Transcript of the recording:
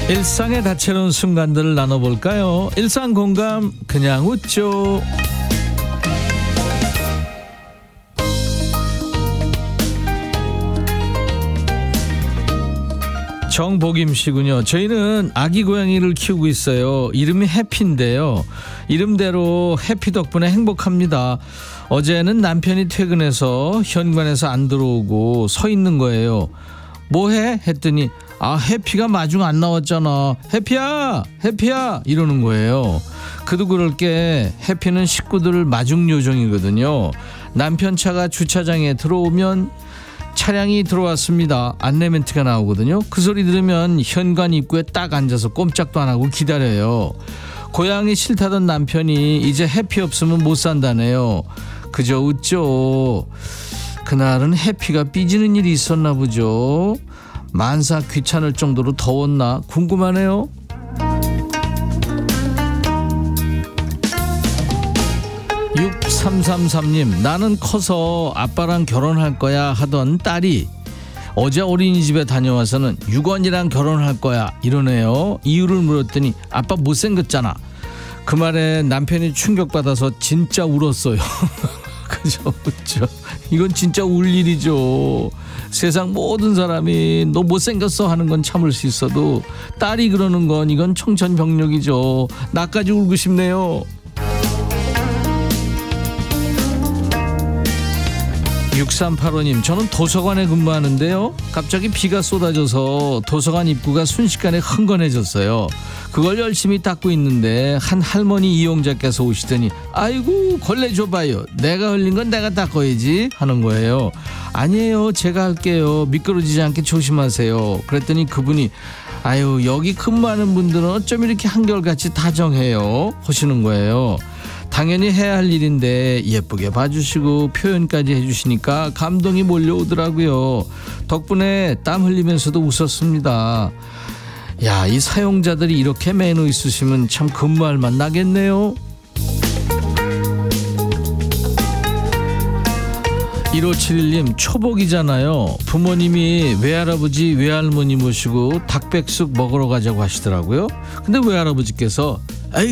일상의 다채로운 순간들을 나눠볼까요? 일상 공감 그냥 웃죠. 정복임 씨군요. 저희는 아기 고양이를 키우고 있어요. 이름이 해피인데요. 이름대로 해피 덕분에 행복합니다. 어제는 남편이 퇴근해서 현관에서 안 들어오고 서 있는 거예요. 뭐해? 했더니 해피가 마중 안 나왔잖아. 해피야 해피야 이러는 거예요. 그도 그럴 게 해피는 식구들 마중 요정이거든요. 남편 차가 주차장에 들어오면 차량이 들어왔습니다. 안내 멘트가 나오거든요. 그 소리 들으면 현관 입구에 딱 앉아서 꼼짝도 안 하고 기다려요. 고양이 싫다던 남편이 이제 해피 없으면 못 산다네요. 그저 웃죠. 그날은 해피가 삐지는 일이 있었나 보죠. 만사 귀찮을 정도로 더웠나 궁금하네요. 6333님, 나는 커서 아빠랑 결혼할 거야 하던 딸이 어제 어린이집에 다녀와서는 유건이랑 결혼할 거야 이러네요. 이유를 물었더니 아빠 못생겼잖아. 그 말에 남편이 충격받아서 진짜 울었어요. 그죠, 그죠. 이건 진짜 울 일이죠. 세상 모든 사람이 너 못생겼어 하는 건 참을 수 있어도 딸이 그러는 건 이건 청천벽력이죠. 나까지 울고 싶네요. 6385님, 저는 도서관에 근무하는데요. 갑자기 비가 쏟아져서 도서관 입구가 순식간에 흥건해졌어요. 그걸 열심히 닦고 있는데 한 할머니 이용자께서 오시더니 아이고 걸레 줘봐요. 내가 흘린 건 내가 닦아야지 하는 거예요. 아니에요, 제가 할게요. 미끄러지지 않게 조심하세요. 그랬더니 그분이 아유, 여기 근무하는 분들은 어쩜 이렇게 한결같이 다정해요 하시는 거예요. 당연히 해야 할 일인데 예쁘게 봐주시고 표현까지 해주시니까 감동이 몰려오더라고요. 덕분에 땀 흘리면서도 웃었습니다. 야, 이 사용자들이 이렇게 매너 있으시면 참 근무할 맛 나겠네요. 1571님, 초복이잖아요. 부모님이 외할아버지 외할머니 모시고 닭백숙 먹으러 가자고 하시더라고요. 근데 외할아버지께서